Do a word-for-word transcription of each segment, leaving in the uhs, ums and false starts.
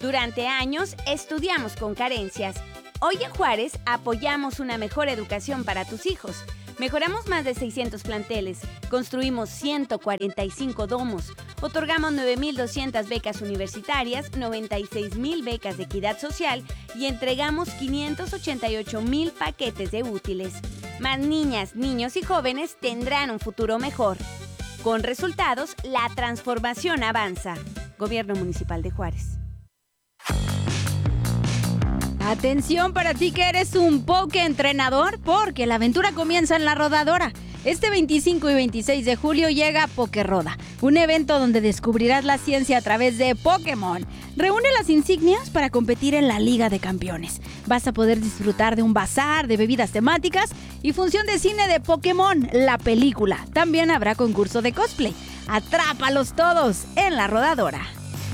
Durante años estudiamos con carencias. Hoy en Juárez apoyamos una mejor educación para tus hijos. Mejoramos más de seiscientos planteles, construimos ciento cuarenta y cinco domos, otorgamos nueve mil doscientas becas universitarias, noventa y seis mil becas de equidad social y entregamos quinientos ochenta y ocho mil paquetes de útiles. Más niñas, niños y jóvenes tendrán un futuro mejor. Con resultados, la transformación avanza. Gobierno Municipal de Juárez. Atención para ti que eres un poke entrenador, porque la aventura comienza en La Rodadora. Este veinticinco y veintiséis de julio llega Pokeroda, un evento donde descubrirás la ciencia a través de Pokémon. Reúne las insignias para competir en la Liga de Campeones. Vas a poder disfrutar de un bazar de bebidas temáticas y función de cine de Pokémon, la película. También habrá concurso de cosplay. ¡Atrápalos todos en La Rodadora!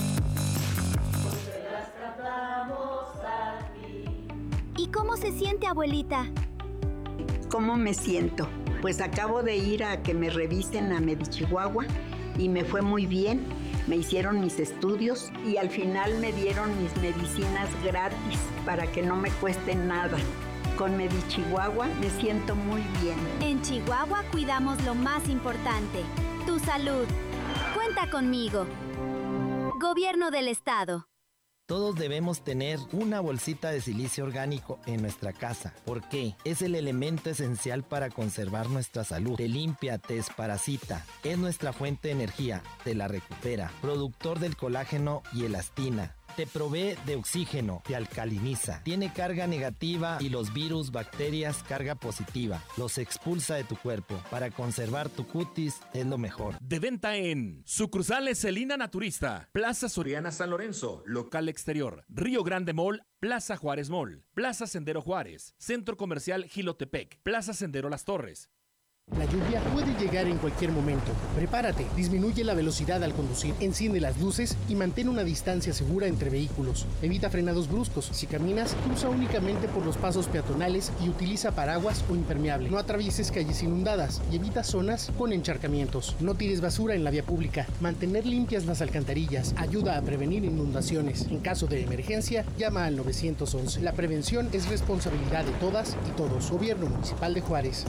¿Y cómo se siente, abuelita? ¿Cómo me siento? Pues acabo de ir a que me revisen a Medichihuahua y me fue muy bien. Me hicieron mis estudios y al final me dieron mis medicinas gratis para que no me cueste nada. Con Medichihuahua me siento muy bien. En Chihuahua cuidamos lo más importante, tu salud. Cuenta conmigo. Gobierno del Estado. Todos debemos tener una bolsita de silicio orgánico en nuestra casa. ¿Por qué? Es el elemento esencial para conservar nuestra salud. Te limpia, te desparasita. Es nuestra fuente de energía. Te la recupera. Productor del colágeno y elastina. Te provee de oxígeno, te alcaliniza, tiene carga negativa y los virus, bacterias, carga positiva. Los expulsa de tu cuerpo. Para conservar tu cutis es lo mejor. De venta en sucursales Celina Naturista, Plaza Soriana San Lorenzo, local exterior, Río Grande Mall, Plaza Juárez Mall, Plaza Sendero Juárez, Centro Comercial Jilotepec, Plaza Sendero Las Torres. La lluvia puede llegar en cualquier momento. Prepárate, disminuye la velocidad al conducir, enciende las luces y mantén una distancia segura entre vehículos. Evita frenados bruscos. Si caminas, cruza únicamente por los pasos peatonales y utiliza paraguas o impermeable. No atravieses calles inundadas y evita zonas con encharcamientos. No tires basura en la vía pública. Mantener limpias las alcantarillas ayuda a prevenir inundaciones. En caso de emergencia, llama al nueve once. La prevención es responsabilidad de todas y todos. Gobierno Municipal de Juárez.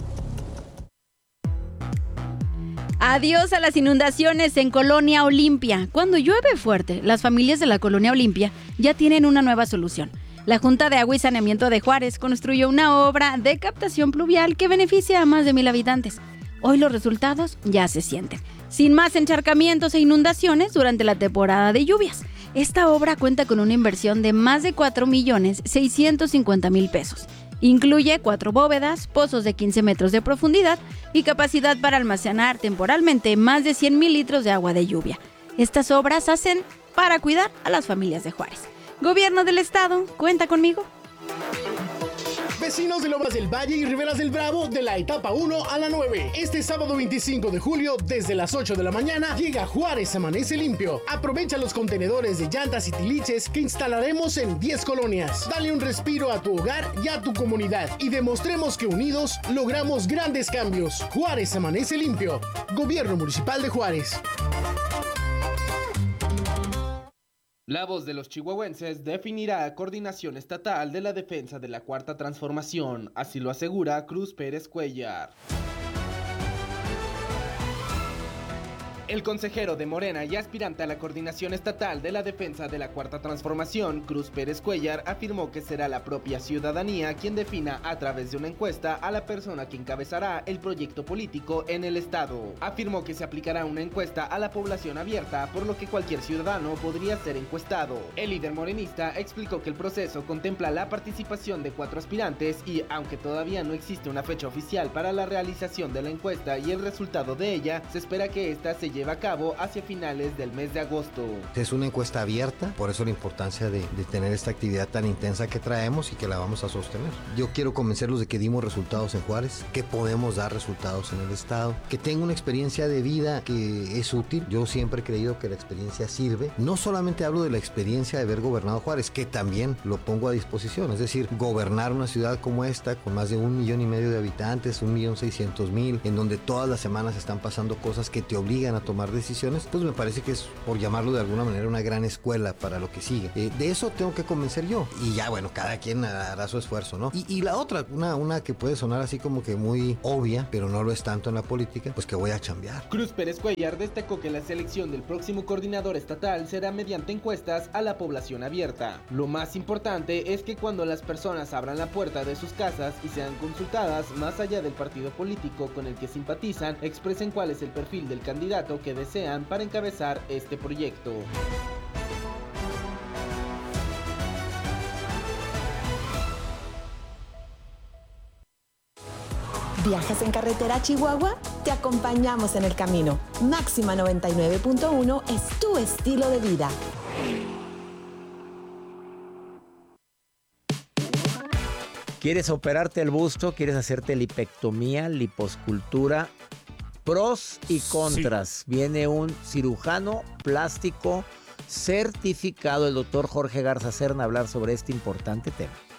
Adiós a las inundaciones en Colonia Olimpia. Cuando llueve fuerte, las familias de la Colonia Olimpia ya tienen una nueva solución. La Junta de Agua y Saneamiento de Juárez construyó una obra de captación pluvial que beneficia a más de mil habitantes. Hoy los resultados ya se sienten. Sin más encharcamientos e inundaciones durante la temporada de lluvias. Esta obra cuenta con una inversión de más de cuatro millones seiscientos cincuenta mil pesos. Incluye cuatro bóvedas, pozos de quince metros de profundidad y capacidad para almacenar temporalmente más de cien mil litros de agua de lluvia. Estas obras hacen para cuidar a las familias de Juárez. Gobierno del Estado, cuenta conmigo. Vecinos de Lomas del Valle y Riberas del Bravo, de la etapa uno a la nueve. Este sábado veinticinco de julio, desde las ocho de la mañana, llega Juárez Amanece Limpio. Aprovecha los contenedores de llantas y tiliches que instalaremos en diez colonias. Dale un respiro a tu hogar y a tu comunidad y demostremos que unidos logramos grandes cambios. Juárez Amanece Limpio. Gobierno Municipal de Juárez. La voz de los chihuahuenses definirá Coordinación Estatal de la Defensa de la Cuarta Transformación, así lo asegura Cruz Pérez Cuellar. El consejero de Morena y aspirante a la Coordinación Estatal de la Defensa de la Cuarta Transformación, Cruz Pérez Cuellar, afirmó que será la propia ciudadanía quien defina a través de una encuesta a la persona que encabezará el proyecto político en el estado. Afirmó que se aplicará una encuesta a la población abierta, por lo que cualquier ciudadano podría ser encuestado. El líder morenista explicó que el proceso contempla la participación de cuatro aspirantes y, aunque todavía no existe una fecha oficial para la realización de la encuesta y el resultado de ella, se espera que esta se lleve lleva a cabo hacia finales del mes de agosto. Es una encuesta abierta, por eso la importancia de, de tener esta actividad tan intensa que traemos y que la vamos a sostener. Yo quiero convencerlos de que dimos resultados en Juárez, que podemos dar resultados en el estado, que tengo una experiencia de vida que es útil. Yo siempre he creído que la experiencia sirve. No solamente hablo de la experiencia de haber gobernado Juárez, que también lo pongo a disposición, es decir, gobernar una ciudad como esta, con más de un millón y medio de habitantes, un millón seiscientos mil, en donde todas las semanas están pasando cosas que te obligan a tomar decisiones, pues me parece que es, por llamarlo de alguna manera, una gran escuela para lo que sigue. Eh, de eso tengo que convencer yo. Y ya, bueno, cada quien hará su esfuerzo, ¿no? Y, y la otra, una, una que puede sonar así como que muy obvia, pero no lo es tanto en la política, pues que voy a chambear. Cruz Pérez Cuellar destacó que la selección del próximo coordinador estatal será mediante encuestas a la población abierta. Lo más importante es que cuando las personas abran la puerta de sus casas y sean consultadas, más allá del partido político con el que simpatizan, expresen cuál es el perfil del candidato que desean para encabezar este proyecto. ¿Viajas en carretera a Chihuahua? Te acompañamos en el camino. Máxima noventa y nueve punto uno es tu estilo de vida. ¿Quieres operarte el busto? ¿Quieres hacerte lipectomía, liposcultura? Pros y contras. Sí. Viene un cirujano plástico certificado, el doctor Jorge Garza Serna, a hablar sobre este importante tema.